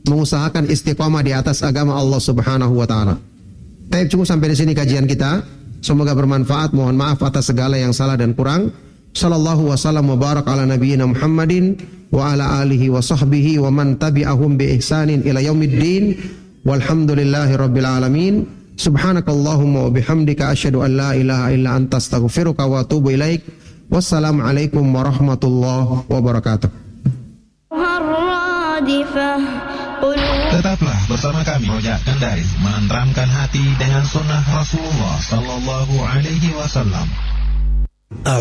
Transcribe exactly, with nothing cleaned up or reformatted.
mengusahakan istiqamah di atas agama Allah Subhanahu wa taala. Baik, cukup sampai di sini kajian kita. Semoga bermanfaat. Mohon maaf atas segala yang salah dan kurang. Sallallahu wasallam wa barak ala nabiyyina Muhammadin wa ala alihi wa sahbihi wa man tabi'ahum bi ihsanin ila yaumiddin. Walhamdulillahi rabbil alamin. Subhanakallahumma wa bihamdika asyhadu an la ilaha illa anta astaghfiruka wa atubu ilaik. Wassalamualaikum warahmatullahi wabarakatuh. Tetaplah bersama kami Rojak Kendari menenteramkan hati dengan sunnah Rasulullah Sallallahu Alaihi Wasallam.